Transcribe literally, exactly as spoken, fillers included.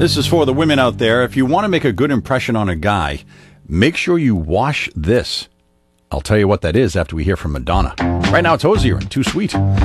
This is for the women out there. If you want to make a good impression on a guy, make sure you wash this. I'll tell you what that is after we hear from Madonna. Right now, it's Hozier and Too Sweet.